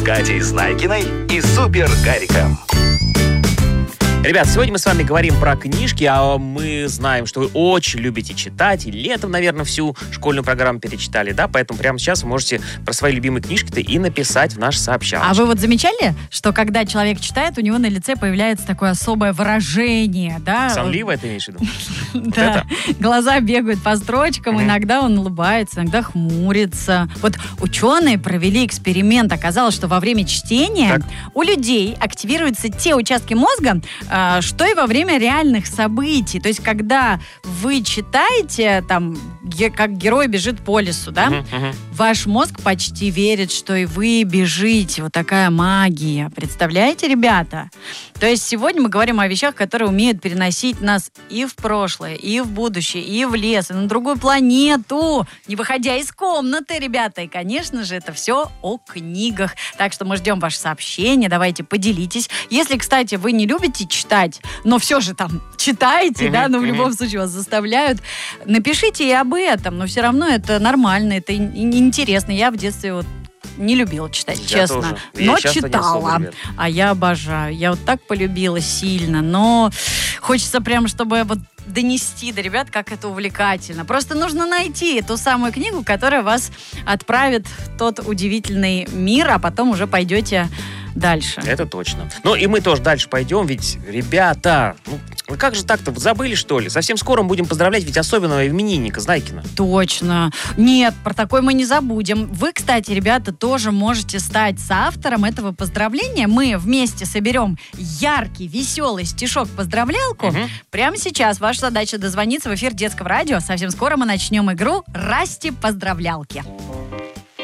с Катей Знайкиной и Супер Гариком. Ребят, сегодня мы с вами говорим про книжки, а мы знаем, что вы очень любите читать, и летом, наверное, всю школьную программу перечитали, да? Поэтому прямо сейчас вы можете про свои любимые книжки-то и написать в наш сообщалочку. А вы вот замечали, что когда человек читает, у него на лице появляется такое особое выражение, да? Сонливое ты имеешь в виду? Да, глаза бегают по строчкам, иногда он улыбается, иногда хмурится. Вот ученые провели эксперимент, оказалось, что во время чтения у людей активируются те участки мозга, что и во время реальных событий. То есть, когда вы читаете, там, как герой бежит по лесу, да, ваш мозг почти верит, что и вы бежите. Вот такая магия. Представляете, ребята? То есть, сегодня мы говорим о вещах, которые умеют переносить нас и в прошлое, и в будущее, и в лес, и на другую планету, не выходя из комнаты, ребята. И, конечно же, это все о книгах. Так что мы ждем ваши сообщения. Давайте поделитесь. Если, кстати, вы не любите читать, но все же там читаете, да, но в любом случае вас заставляют, напишите и об этом, но все равно это нормально, это интересно. Я в детстве вот не любила читать, честно. Но читала. А я обожаю. Я вот так полюбила сильно. Но хочется прям, чтобы вот донести до ребят, как это увлекательно. Просто нужно найти ту самую книгу, которая вас отправит в тот удивительный мир, а потом уже пойдете дальше. Это точно. Ну и мы тоже дальше пойдем, ведь, ребята, вы как же так-то, забыли, что ли? Совсем скоро мы будем поздравлять ведь особенного именинника Знайкина. Точно. Нет, про такой мы не забудем. Вы, кстати, ребята, тоже можете стать соавтором этого поздравления. Мы вместе соберем яркий, веселый стишок-поздравлялку. Прямо сейчас ваша задача дозвониться в эфир детского радио. Совсем скоро мы начнем игру «Расти поздравлялки».